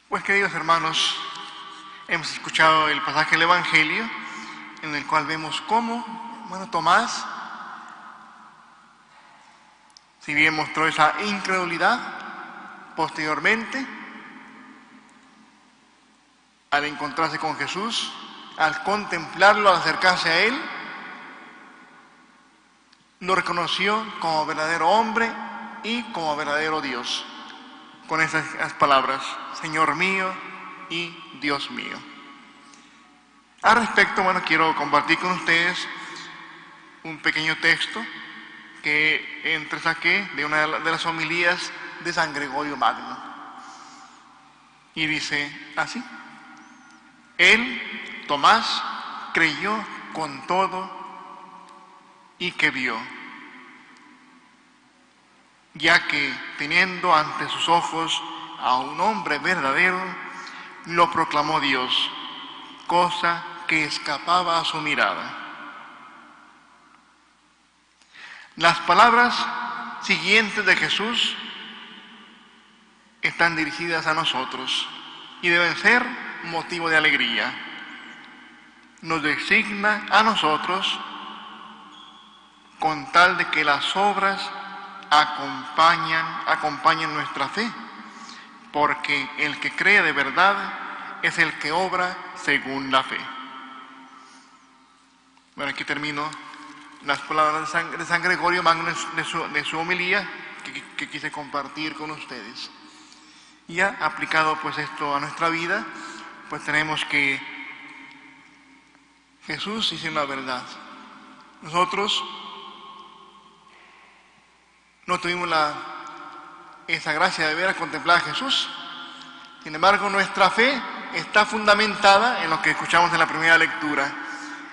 Pues queridos hermanos, hemos escuchado el pasaje del Evangelio en el cual vemos cómo, Tomás, si bien mostró esa incredulidad, posteriormente, al encontrarse con Jesús, al contemplarlo, al acercarse a Él, lo reconoció como verdadero hombre y como verdadero Dios, con esas palabras: Señor mío y Dios mío. Al respecto, quiero compartir con ustedes un pequeño texto que entresaqué de una de las homilías de San Gregorio Magno. Y dice así: Él, Tomás, creyó con todo y que vio, ya que teniendo ante sus ojos a un hombre verdadero, lo proclamó Dios, cosa que escapaba a su mirada. Las palabras siguientes de Jesús están dirigidas a nosotros y deben ser motivo de alegría. Nos designa a nosotros con tal de que las obras acompañen nuestra fe, porque el que cree de verdad es el que obra según la fe. Aquí termino las palabras de San Gregorio Magno de su homilía que quise compartir con ustedes. Ya aplicado esto a nuestra vida, tenemos que Jesús dice una verdad. Nosotros no tuvimos esa gracia de ver a contemplar a Jesús. Sin embargo, nuestra fe está fundamentada en lo que escuchamos en la primera lectura.